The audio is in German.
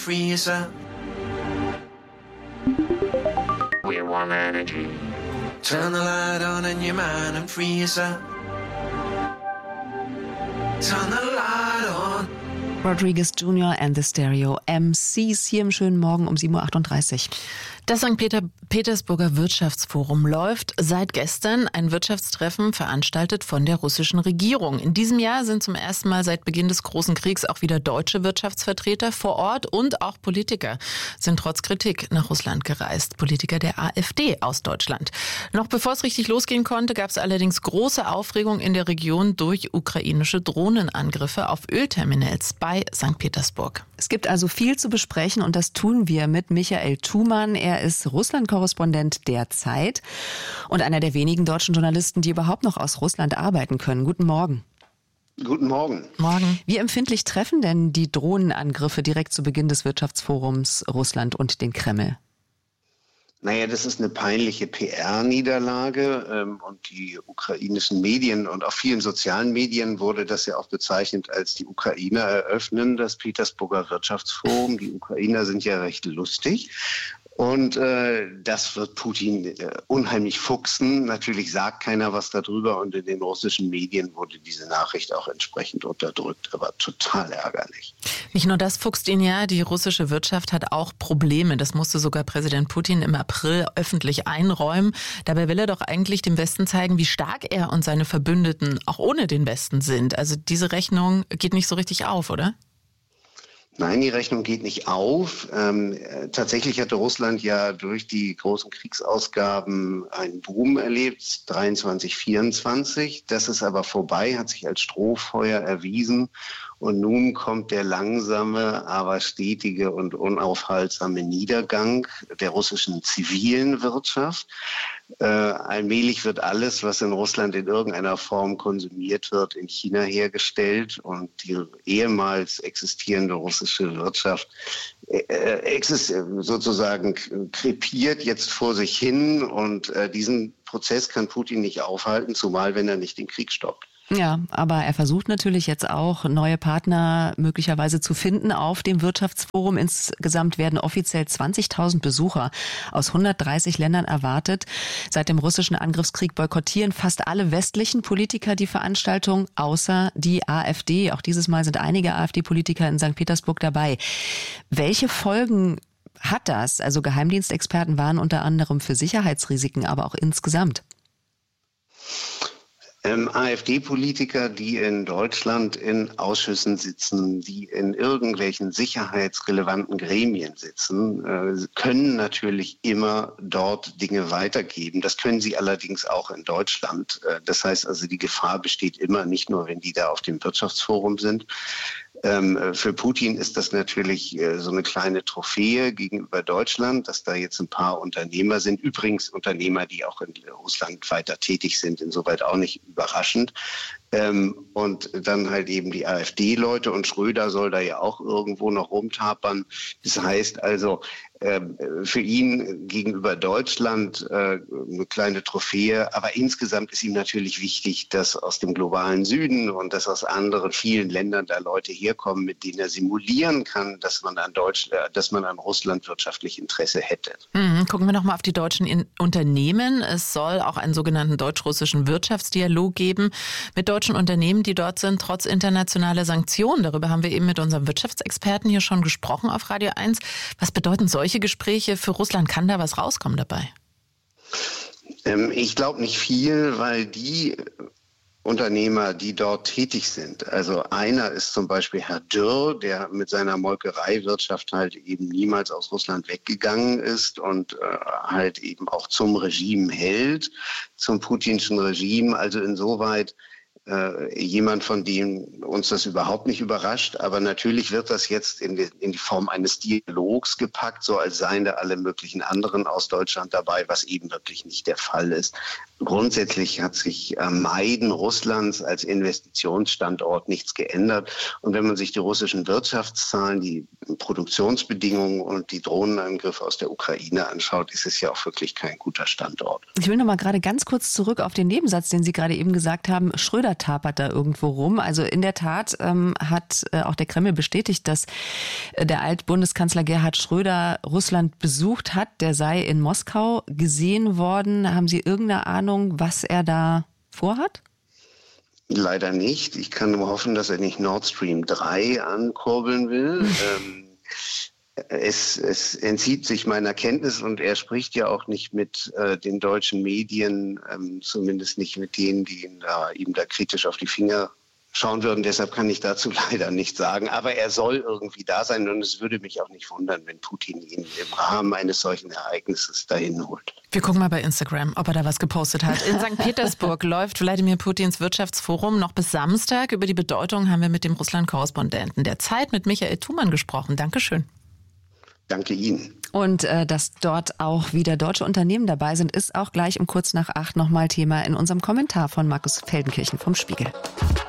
Freezer. We want energy. Turn the light on in your mind and freezer. Turn the light on. Rodriguez Jr. and the Stereo MCs hier im schönen Morgen um 7.38 Uhr. Das St. Petersburger Wirtschaftsforum läuft seit gestern, ein Wirtschaftstreffen veranstaltet von der russischen Regierung. In diesem Jahr sind zum ersten Mal seit Beginn des Großen Kriegs auch wieder deutsche Wirtschaftsvertreter vor Ort und auch Politiker sind trotz Kritik nach Russland gereist. Politiker der AfD aus Deutschland. Noch bevor es richtig losgehen konnte, gab es allerdings große Aufregung in der Region durch ukrainische Drohnenangriffe auf Ölterminals bei St. Petersburg. Es gibt also viel zu besprechen und das tun wir mit Michael Thumann. Er ist Russland-Korrespondent der Zeit und einer der wenigen deutschen Journalisten, die überhaupt noch aus Russland arbeiten können. Guten Morgen. Guten Morgen. Morgen. Wie empfindlich treffen denn die Drohnenangriffe direkt zu Beginn des Wirtschaftsforums Russland und den Kreml? Naja, das ist eine peinliche PR-Niederlage und die ukrainischen Medien und auf vielen sozialen Medien wurde das ja auch bezeichnet als die Ukrainer eröffnen das Petersburger Wirtschaftsforum. Die Ukrainer sind ja recht lustig. Und das wird Putin unheimlich fuchsen. Natürlich sagt keiner was darüber und in den russischen Medien wurde diese Nachricht auch entsprechend unterdrückt, aber total ärgerlich. Nicht nur das fuchst ihn ja, die russische Wirtschaft hat auch Probleme. Das musste sogar Präsident Putin im April öffentlich einräumen. Dabei will er doch eigentlich dem Westen zeigen, wie stark er und seine Verbündeten auch ohne den Westen sind. Also diese Rechnung geht nicht so richtig auf, oder? Nein, die Rechnung geht nicht auf. Tatsächlich hatte Russland ja durch die großen Kriegsausgaben einen Boom erlebt, 23, 24. Das ist aber vorbei, hat sich als Strohfeuer erwiesen. Und nun kommt der langsame, aber stetige und unaufhaltsame Niedergang der russischen zivilen Wirtschaft. Allmählich wird alles, was in Russland in irgendeiner Form konsumiert wird, in China hergestellt. Und die ehemals existierende russische Wirtschaft sozusagen krepiert jetzt vor sich hin. Und diesen Prozess kann Putin nicht aufhalten, zumal wenn er nicht den Krieg stoppt. Ja, aber er versucht natürlich jetzt auch, neue Partner möglicherweise zu finden auf dem Wirtschaftsforum. Insgesamt werden offiziell 20.000 Besucher aus 130 Ländern erwartet. Seit dem russischen Angriffskrieg boykottieren fast alle westlichen Politiker die Veranstaltung, außer die AfD. Auch dieses Mal sind einige AfD-Politiker in St. Petersburg dabei. Welche Folgen hat das? Also Geheimdienstexperten warnen unter anderem für Sicherheitsrisiken, aber auch insgesamt. AfD-Politiker, die in Deutschland in Ausschüssen sitzen, die in irgendwelchen sicherheitsrelevanten Gremien sitzen, können natürlich immer dort Dinge weitergeben. Das können sie allerdings auch in Deutschland. Das heißt also, die Gefahr besteht immer, nicht nur, wenn die da auf dem Wirtschaftsforum sind. Für Putin ist das natürlich so eine kleine Trophäe gegenüber Deutschland, dass da jetzt ein paar Unternehmer sind. Übrigens Unternehmer, die auch in Russland weiter tätig sind, insoweit auch nicht überraschend. Und dann halt eben die AfD-Leute und Schröder soll da ja auch irgendwo noch rumtapern. Das heißt also, für ihn gegenüber Deutschland eine kleine Trophäe. Aber insgesamt ist ihm natürlich wichtig, dass aus dem globalen Süden und dass aus anderen vielen Ländern da Leute herkommen, mit denen er simulieren kann, dass man an Russland wirtschaftlich Interesse hätte. Gucken wir noch mal auf die deutschen Unternehmen. Es soll auch einen sogenannten deutsch-russischen Wirtschaftsdialog geben mit deutschen Unternehmen, die dort sind, trotz internationaler Sanktionen. Darüber haben wir eben mit unserem Wirtschaftsexperten hier schon gesprochen auf Radio 1. Was bedeuten solche Gespräche für Russland? Kann da was rauskommen dabei? Ich glaube nicht viel, weil die Unternehmer, die dort tätig sind, also einer ist zum Beispiel Herr Dürr, der mit seiner Molkereiwirtschaft halt eben niemals aus Russland weggegangen ist und halt eben auch zum Regime hält, zum putinschen Regime. Also insoweit jemand, von dem uns das überhaupt nicht überrascht. Aber natürlich wird das jetzt in die Form eines Dialogs gepackt, so als seien da alle möglichen anderen aus Deutschland dabei, was eben wirklich nicht der Fall ist. Grundsätzlich hat sich am Meiden Russlands als Investitionsstandort nichts geändert. Und wenn man sich die russischen Wirtschaftszahlen, die Produktionsbedingungen und die Drohnenangriffe aus der Ukraine anschaut, ist es ja auch wirklich kein guter Standort. Ich will noch mal gerade ganz kurz zurück auf den Nebensatz, den Sie gerade eben gesagt haben. Schröder Schröder tapert da irgendwo rum. Also in der Tat hat auch der Kreml bestätigt, dass der Altbundeskanzler Gerhard Schröder Russland besucht hat. Der sei in Moskau gesehen worden. Haben Sie irgendeine Ahnung, was er da vorhat? Leider nicht. Ich kann nur hoffen, dass er nicht Nord Stream 3 ankurbeln will. Es entzieht sich meiner Kenntnis und er spricht ja auch nicht mit den deutschen Medien, zumindest nicht mit denen, die ihm da kritisch auf die Finger schauen würden. Deshalb kann ich dazu leider nichts sagen. Aber er soll irgendwie da sein und es würde mich auch nicht wundern, wenn Putin ihn im Rahmen eines solchen Ereignisses dahin holt. Wir gucken mal bei Instagram, ob er da was gepostet hat. In St. Petersburg läuft Wladimir Putins Wirtschaftsforum noch bis Samstag. Über die Bedeutung haben wir mit dem Russland-Korrespondenten der Zeit, mit Michael Thumann, gesprochen. Dankeschön. Danke Ihnen. Und dass dort auch wieder deutsche Unternehmen dabei sind, ist auch gleich um kurz nach 8 nochmal Thema in unserem Kommentar von Markus Feldenkirchen vom Spiegel.